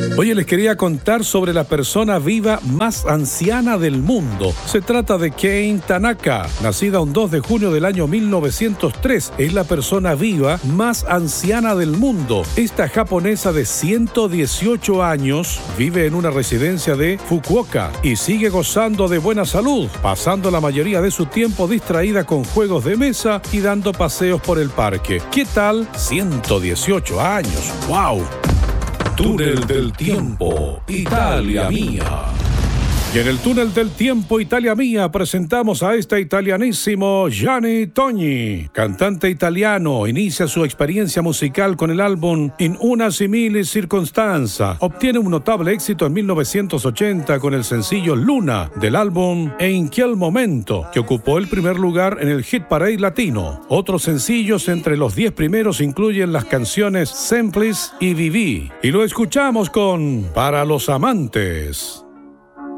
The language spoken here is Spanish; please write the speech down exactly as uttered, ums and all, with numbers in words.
Oye, les quería contar sobre la persona viva más anciana del mundo. Se trata de Kane Tanaka, nacida un dos de junio del año mil novecientos tres. Es la persona viva más anciana del mundo. Esta japonesa de ciento dieciocho años vive en una residencia de Fukuoka y sigue gozando de buena salud, pasando la mayoría de su tiempo distraída con juegos de mesa y dando paseos por el parque. ¿Qué tal? ciento dieciocho años. ¡Wow! Túnel del Tiempo, Italia Mía. Y en el Túnel del Tiempo, Italia Mía, presentamos a este italianísimo Gianni Togni. Cantante italiano, inicia su experiencia musical con el álbum In una simile circostanza. Obtiene un notable éxito en mil novecientos ochenta con el sencillo Luna del álbum E in quel momento, que ocupó el primer lugar en el Hit Parade latino. Otros sencillos entre los diez primeros incluyen las canciones Semplice y Viví. Y lo escuchamos con Para los amantes.